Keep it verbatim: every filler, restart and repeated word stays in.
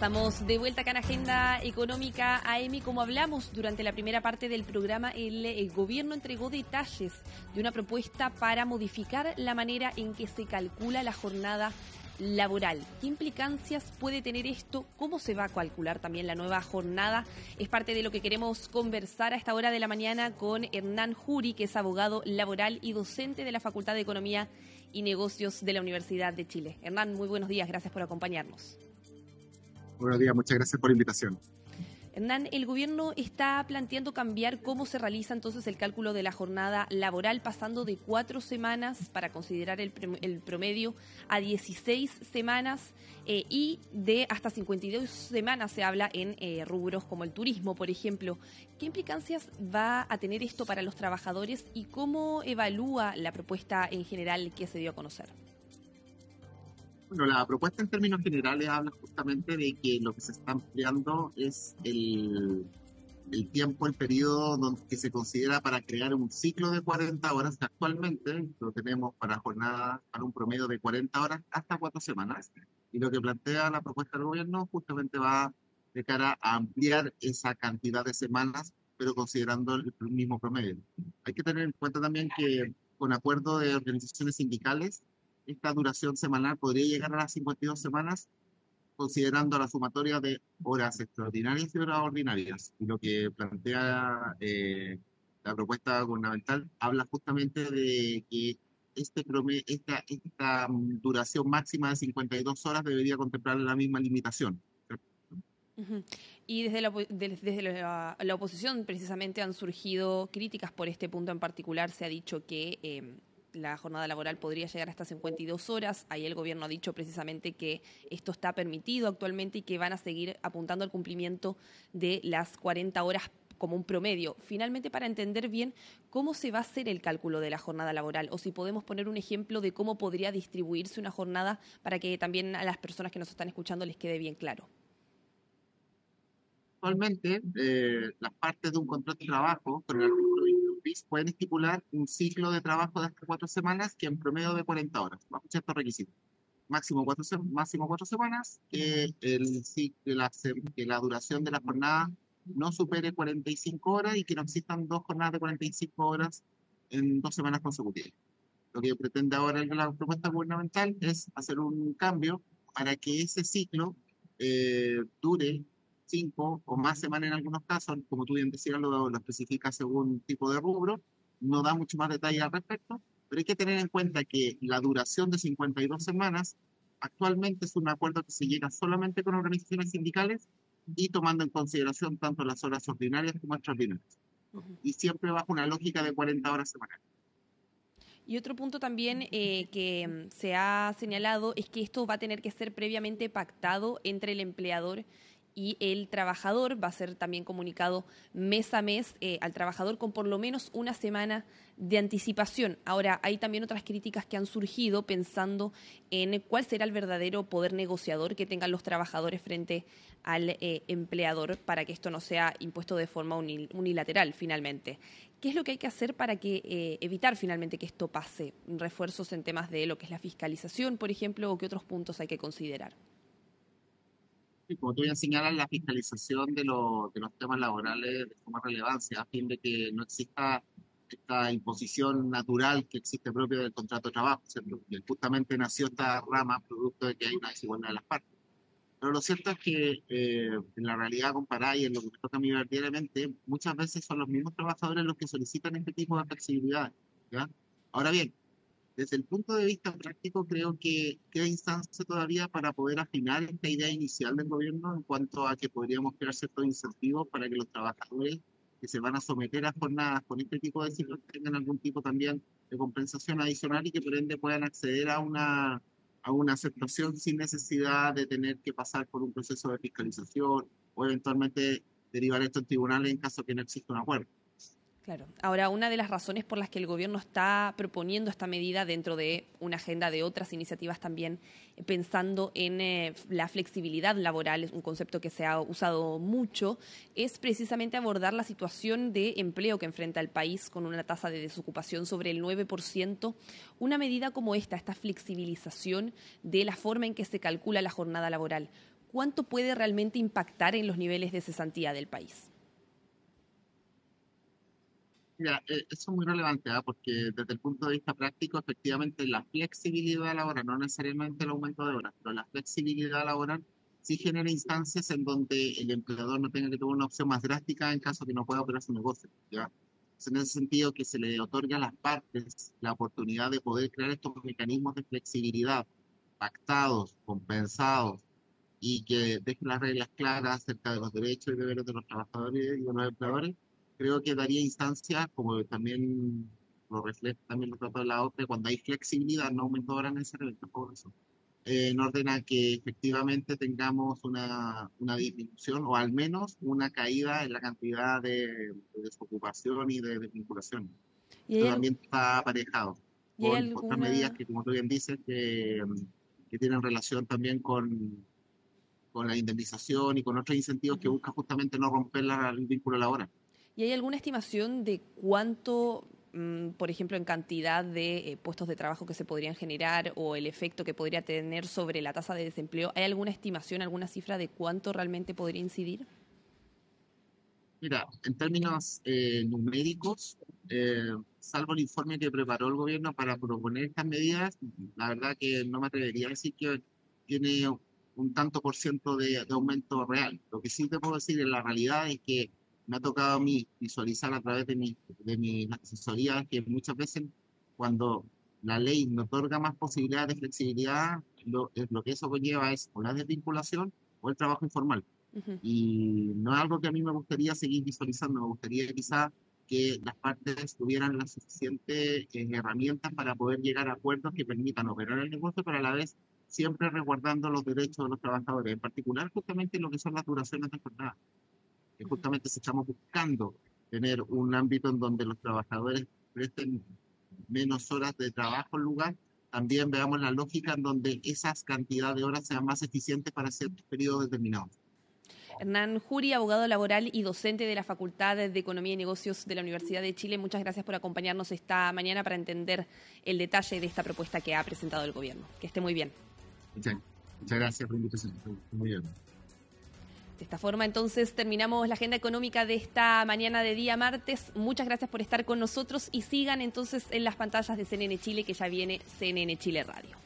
Estamos de vuelta acá en Agenda Económica A M. Como hablamos durante la primera parte del programa, el, el gobierno entregó detalles de una propuesta para modificar la manera en que se calcula la jornada laboral. ¿Qué implicancias puede tener esto? ¿Cómo se va a calcular también la nueva jornada? Es parte de lo que queremos conversar a esta hora de la mañana con Hernán Juri, que es abogado laboral y docente de la Facultad de Economía y Negocios de la Universidad de Chile. Hernán, muy buenos días, gracias por acompañarnos. Buenos días, muchas gracias por la invitación. Hernán, el gobierno está planteando cambiar cómo se realiza entonces el cálculo de la jornada laboral, pasando de cuatro semanas para considerar el, el promedio a dieciséis semanas eh, y de hasta cincuenta y dos semanas se habla en eh, rubros como el turismo, por ejemplo. ¿Qué implicancias va a tener esto para los trabajadores y cómo evalúa la propuesta en general que se dio a conocer? Bueno, la propuesta en términos generales habla justamente de que lo que se está ampliando es el, el tiempo, el periodo donde, que se considera para crear un ciclo de cuarenta horas, que actualmente lo tenemos para jornadas, para un promedio de cuarenta horas hasta cuatro semanas. Y lo que plantea la propuesta del gobierno justamente va de cara a ampliar esa cantidad de semanas, pero considerando el mismo promedio. Hay que tener en cuenta también que con acuerdo de organizaciones sindicales, esta duración semanal podría llegar a las cincuenta y dos semanas, considerando la sumatoria de horas extraordinarias y horas ordinarias. Y lo que plantea eh, la propuesta gubernamental habla justamente de que este promedio, esta, esta duración máxima de cincuenta y dos horas debería contemplar la misma limitación. Uh-huh. Y desde, la, desde la, la oposición precisamente han surgido críticas por este punto en particular. Se ha dicho que eh, la jornada laboral podría llegar hasta cincuenta y dos horas. Ahí el gobierno ha dicho precisamente que esto está permitido actualmente y que van a seguir apuntando al cumplimiento de las cuarenta horas como un promedio. Finalmente, para entender bien cómo se va a hacer el cálculo de la jornada laboral, o si podemos poner un ejemplo de cómo podría distribuirse una jornada para que también a las personas que nos están escuchando les quede bien claro. Actualmente, eh, las partes de un contrato de trabajo con el artículo veintiuno bis pueden estipular un ciclo de trabajo de hasta cuatro semanas que en promedio de cuarenta horas, bajo ciertos requisitos. Máximo cuatro, máximo cuatro semanas, que, el, que, la, que la duración de la jornada no supere cuarenta y cinco horas y que no existan dos jornadas de cuarenta y cinco horas en dos semanas consecutivas. Lo que pretende ahora la propuesta gubernamental es hacer un cambio para que ese ciclo eh, dure cinco o más semanas en algunos casos, como tú bien decías, lo, lo especifica según tipo de rubro, no da mucho más detalle al respecto, pero hay que tener en cuenta que la duración de cincuenta y dos semanas actualmente es un acuerdo que se llega solamente con organizaciones sindicales y tomando en consideración tanto las horas ordinarias como extraordinarias. Uh-huh. Y siempre bajo una lógica de cuarenta horas semanales. Y otro punto también eh, que se ha señalado es que esto va a tener que ser previamente pactado entre el empleador y el trabajador. Va a ser también comunicado mes a mes eh, al trabajador con por lo menos una semana de anticipación. Ahora, hay también otras críticas que han surgido pensando en cuál será el verdadero poder negociador que tengan los trabajadores frente al eh, empleador para que esto no sea impuesto de forma unil- unilateral finalmente. ¿Qué es lo que hay que hacer para que eh, evitar finalmente que esto pase? ¿Refuerzos en temas de lo que es la fiscalización, por ejemplo, o qué otros puntos hay que considerar? Y como tú bien señalas, la fiscalización de, lo, de los temas laborales de suma relevancia a fin de que no exista esta imposición natural que existe propio del contrato de trabajo, ¿cierto? Y justamente nació esta rama producto de que hay una desigualdad de las partes. Pero lo cierto es que eh, en la realidad comparada y en lo que me toca a mí ver diariamente, muchas veces son los mismos trabajadores los que solicitan este tipo de flexibilidad, ¿ya? Ahora bien, desde el punto de vista práctico, creo que queda instancia todavía para poder afinar esta idea inicial del gobierno en cuanto a que podríamos crear ciertos incentivos para que los trabajadores que se van a someter a jornadas con este tipo de ciclos tengan algún tipo también de compensación adicional y que por ende puedan acceder a una, a una aceptación sin necesidad de tener que pasar por un proceso de fiscalización o eventualmente derivar esto en tribunales en caso que no exista un acuerdo. Claro. Ahora, una de las razones por las que el gobierno está proponiendo esta medida dentro de una agenda de otras iniciativas también, eh, pensando en eh, la flexibilidad laboral, es un concepto que se ha usado mucho, es precisamente abordar la situación de empleo que enfrenta el país con una tasa de desocupación sobre el nueve por ciento. Una medida como esta, esta flexibilización de la forma en que se calcula la jornada laboral, ¿cuánto puede realmente impactar en los niveles de cesantía del país? Mira, eh, eso es muy relevante, ¿ah? Porque desde el punto de vista práctico, efectivamente, la flexibilidad laboral, no necesariamente el aumento de horas, pero la flexibilidad laboral sí genera instancias en donde el empleador no tenga que tomar una opción más drástica en caso que no pueda operar su negocio, ¿ya? Es en ese sentido que se le otorga a las partes la oportunidad de poder crear estos mecanismos de flexibilidad pactados, compensados, y que dejen las reglas claras acerca de los derechos y deberes de los trabajadores y de los empleadores, creo que daría instancia, como también lo refleja también los datos de la O C D E, cuando hay flexibilidad, no aumento ahora necesariamente por eso, eh, en orden a que efectivamente tengamos una, una disminución o al menos una caída en la cantidad de, de desocupación y de desvinculación. ¿Y Esto hay, al- también está aparejado y hay con otras medidas alguna... que, como tú bien dices, que, que tienen relación también con con la indemnización y con otros incentivos que Ujú. busca justamente no romper la, el vínculo laboral. ¿Y hay alguna estimación de cuánto, mm, por ejemplo, en cantidad de eh, puestos de trabajo que se podrían generar o el efecto que podría tener sobre la tasa de desempleo? ¿Hay alguna estimación, alguna cifra de cuánto realmente podría incidir? Mira, en términos eh, numéricos, eh, salvo el informe que preparó el gobierno para proponer estas medidas, la verdad que no me atrevería a decir que tiene un tanto por ciento de, de aumento real. Lo que sí te puedo decir en la realidad es que me ha tocado a mí visualizar a través de mi, de mi asesoría que muchas veces cuando la ley nos otorga más posibilidades de flexibilidad, lo, lo que eso conlleva es o la desvinculación o el trabajo informal. Ujú. Y no es algo que a mí me gustaría seguir visualizando, me gustaría quizá que las partes tuvieran las suficientes eh, herramientas para poder llegar a acuerdos que permitan operar el negocio, pero a la vez siempre resguardando los derechos de los trabajadores, en particular justamente lo que son las duraciones de jornada, que justamente si estamos buscando tener un ámbito en donde los trabajadores presten menos horas de trabajo en lugar, también veamos la lógica en donde esas cantidades de horas sean más eficientes para ciertos periodos determinados. Hernán Juri, abogado laboral y docente de la Facultad de Economía y Negocios de la Universidad de Chile, muchas gracias por acompañarnos esta mañana para entender el detalle de esta propuesta que ha presentado el gobierno. Que esté muy bien. Muchas, muchas gracias por la invitación. Muy bien. De esta forma, entonces, terminamos la agenda económica de esta mañana de día martes. Muchas gracias por estar con nosotros y sigan entonces en las pantallas de C N N Chile, que ya viene C N N Chile Radio.